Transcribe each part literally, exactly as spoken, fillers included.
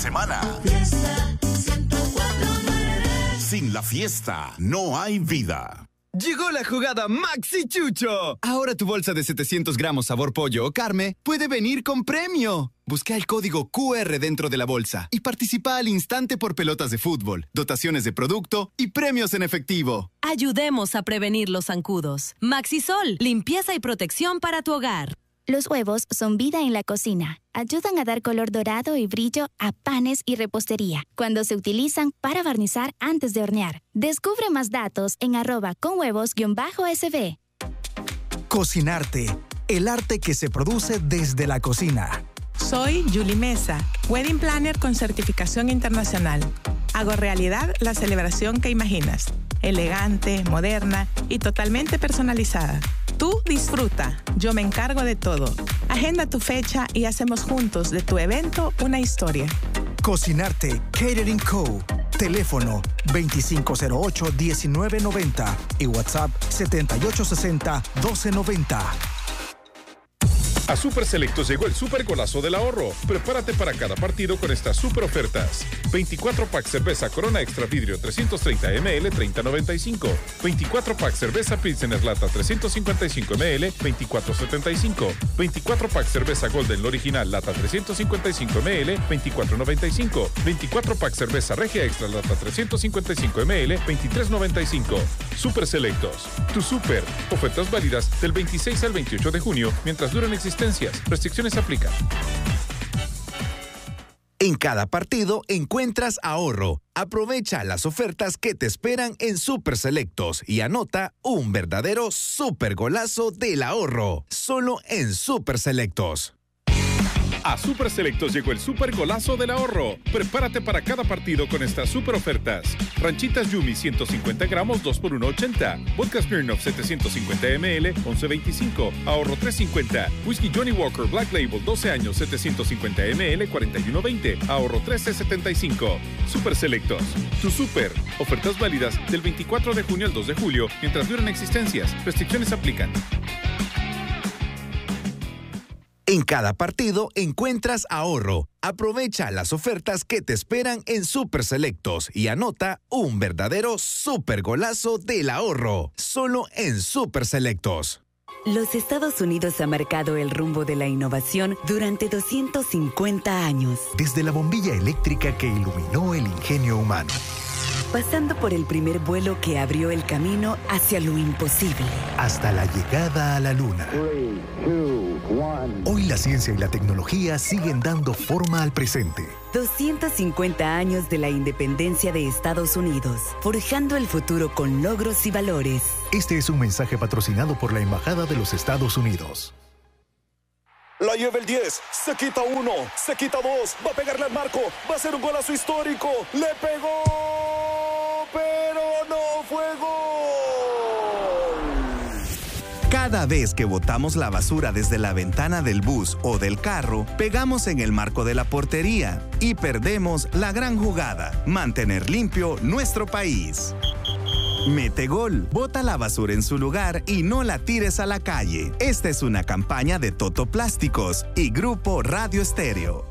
semana. Fiesta ciento cuatro punto nueve. Sin la fiesta, no hay vida. Llegó la jugada Maxi Chucho. Ahora tu bolsa de setecientos gramos sabor pollo o carne puede venir con premio. Busca el código Q R dentro de la bolsa y participa al instante por pelotas de fútbol, dotaciones de producto y premios en efectivo. Ayudemos a prevenir los zancudos. Maxisol, limpieza y protección para tu hogar. Los huevos son vida en la cocina. Ayudan a dar color dorado y brillo a panes y repostería cuando se utilizan para barnizar antes de hornear. Descubre más datos en arroba con huevos guión bajo S B. Cocinarte, el arte que se produce desde la cocina. Soy Julie Mesa, Wedding Planner con certificación internacional. Hago realidad la celebración que imaginas. Elegante, moderna y totalmente personalizada. Tú disfruta, yo me encargo de todo. Agenda tu fecha y hacemos juntos de tu evento una historia. Cocinarte, Catering Co. Teléfono veinticinco cero ocho, diecinueve noventa y WhatsApp setenta y ocho sesenta, doce noventa. A Super Selectos llegó el super golazo del ahorro. Prepárate para cada partido con estas super ofertas. veinticuatro pack cerveza Corona Extra Vidrio trescientos treinta mililitros, treinta noventa y cinco. veinticuatro pack cerveza Pilsener Lata trescientos cincuenta y cinco mililitros, veinticuatro setenta y cinco. veinticuatro pack cerveza Golden Original Lata trescientos cincuenta y cinco mililitros, veinticuatro noventa y cinco. veinticuatro pack cerveza Regia Extra Lata trescientos cincuenta y cinco mililitros, veintitrés noventa y cinco. Super Selectos. Tu super. Ofertas válidas del veintiséis al veintiocho de junio mientras duran existencias. Restricciones aplican. En cada partido encuentras ahorro. Aprovecha las ofertas que te esperan en Super Selectos y anota un verdadero super golazo del ahorro. Solo en Super Selectos. A Super Selectos llegó el super golazo del ahorro. Prepárate para cada partido con estas super ofertas. Ranchitas Yumi ciento cincuenta gramos, dos por uno ochenta. Vodka Smirnoff setecientos cincuenta mililitros, once veinticinco. Ahorro tres cincuenta. Whisky Johnny Walker Black Label doce años, setecientos cincuenta mililitros, cuarenta y uno veinte. Ahorro trece setenta y cinco. Super Selectos. Tu super. Ofertas válidas del veinticuatro de junio al dos de julio mientras duran existencias. Restricciones aplican. En cada partido encuentras ahorro. Aprovecha las ofertas que te esperan en Super Selectos y anota un verdadero super golazo del ahorro. Solo en Super Selectos. Los Estados Unidos ha marcado el rumbo de la innovación durante doscientos cincuenta años. Desde la bombilla eléctrica que iluminó el ingenio humano. Pasando por el primer vuelo que abrió el camino hacia lo imposible. Hasta la llegada a la luna. Three, two, one. Hoy la ciencia y la tecnología siguen dando forma al presente. doscientos cincuenta años de la independencia de Estados Unidos, forjando el futuro con logros y valores. Este es un mensaje patrocinado por la Embajada de los Estados Unidos. La lleva el diez, se quita uno, se quita dos, va a pegarle al marco, va a ser un golazo histórico, le pegó, pero no fue gol. Cada vez que botamos la basura desde la ventana del bus o del carro, pegamos en el marco de la portería y perdemos la gran jugada, mantener limpio nuestro país. Mete gol, bota la basura en su lugar y no la tires a la calle. Esta es una campaña de Toto Plásticos y Grupo Radio Estéreo.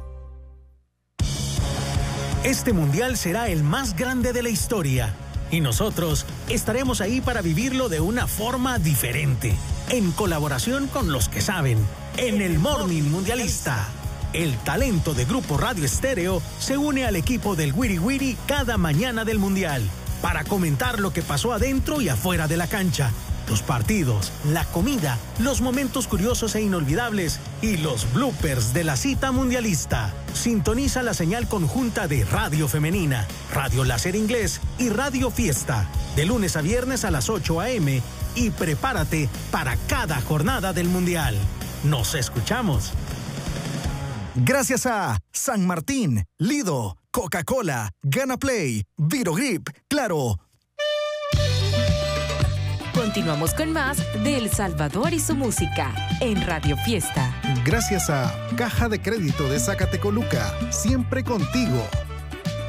Este mundial será el más grande de la historia y nosotros estaremos ahí para vivirlo de una forma diferente, en colaboración con los que saben, en el Morning Mundialista. El talento de Grupo Radio Estéreo se une al equipo del Wiri Wiri cada mañana del mundial, para comentar lo que pasó adentro y afuera de la cancha, los partidos, la comida, los momentos curiosos e inolvidables y los bloopers de la cita mundialista. Sintoniza la señal conjunta de Radio Femenina, Radio Láser Inglés y Radio Fiesta, de lunes a viernes a las ocho a eme y prepárate para cada jornada del mundial. Nos escuchamos. Gracias a San Martín, Lido, Coca-Cola, Gana Play, Virogrip, Claro. Continuamos con más de El Salvador y su música en Radio Fiesta. Gracias a Caja de Crédito de Zacatecoluca, siempre contigo.